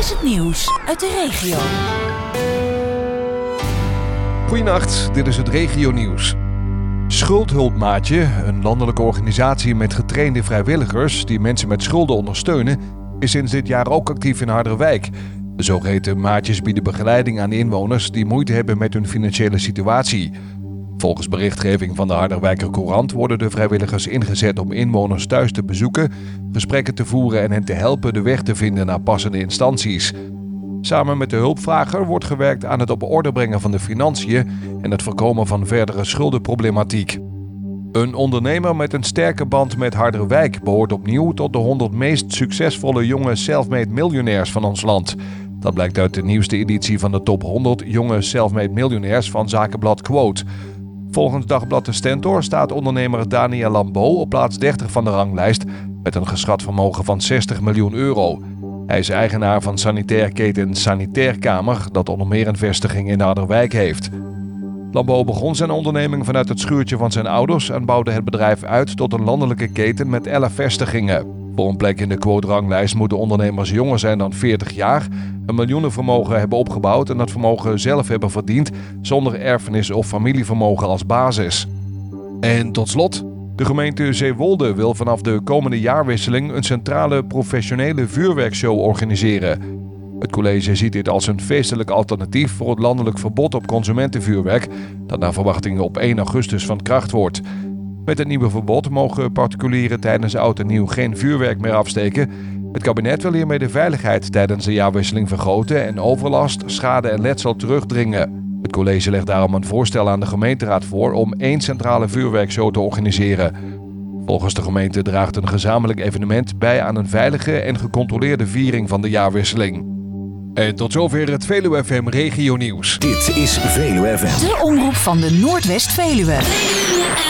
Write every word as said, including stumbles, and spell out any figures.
is het nieuws uit de regio. Goedenacht, dit is het regionieuws. Schuldhulpmaatje, een landelijke organisatie met getrainde vrijwilligers die mensen met schulden ondersteunen, is sinds dit jaar ook actief in Harderwijk. De zogeheten maatjes bieden begeleiding aan inwoners die moeite hebben met hun financiële situatie. Volgens berichtgeving van de Harderwijker Courant worden de vrijwilligers ingezet om inwoners thuis te bezoeken, gesprekken te voeren en hen te helpen de weg te vinden naar passende instanties. Samen met de hulpvrager wordt gewerkt aan het op orde brengen van de financiën en het voorkomen van verdere schuldenproblematiek. Een ondernemer met een sterke band met Harderwijk behoort opnieuw tot de honderd meest succesvolle jonge self-made miljonairs van ons land. Dat blijkt uit de nieuwste editie van de top honderd jonge self-made miljonairs van zakenblad Quote. Volgens dagblad De Stentor staat ondernemer Daniel Lambeau op plaats dertig van de ranglijst met een geschat vermogen van zestig miljoen euro. Hij is eigenaar van sanitairketen Sanitairkamer, dat onder meer een vestiging in Harderwijk heeft. Lambeau begon zijn onderneming vanuit het schuurtje van zijn ouders en bouwde het bedrijf uit tot een landelijke keten met elf vestigingen. Voor een plek in de quote-ranglijst moeten ondernemers jonger zijn dan veertig jaar, een miljoenenvermogen hebben opgebouwd en dat vermogen zelf hebben verdiend zonder erfenis of familievermogen als basis. En tot slot, de gemeente Zeewolde wil vanaf de komende jaarwisseling een centrale professionele vuurwerkshow organiseren. Het college ziet dit als een feestelijk alternatief voor het landelijk verbod op consumentenvuurwerk, dat naar verwachting op één augustus van kracht wordt. Met het nieuwe verbod mogen particulieren tijdens oud en nieuw geen vuurwerk meer afsteken. Het kabinet wil hiermee de veiligheid tijdens de jaarwisseling vergroten en overlast, schade en letsel terugdringen. Het college legt daarom een voorstel aan de gemeenteraad voor om één centrale vuurwerkshow te organiseren. Volgens de gemeente draagt een gezamenlijk evenement bij aan een veilige en gecontroleerde viering van de jaarwisseling. En tot zover het Veluwe F M Regionieuws. Dit is Veluwe F M. De omroep van de Noordwest-Veluwe.